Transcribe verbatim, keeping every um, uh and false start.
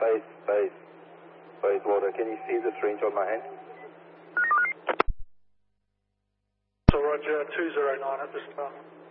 Base, base, base water. Can you see this range on my hand? So Roger, two zero nine at this time.